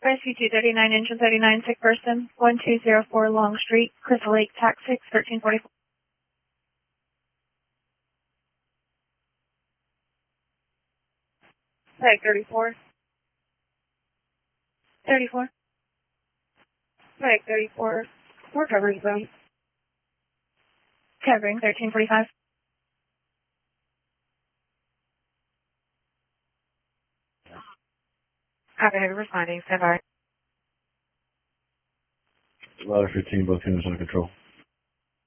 Rescue 239, engine 39, sick person, 1204 Long Street, Crystal Lake, TAC 6, 1344. TAC 34. 34. TAC 34. We're covering zone. Covering 1345. Operator responding, stand by. Ladder 15, both units under control.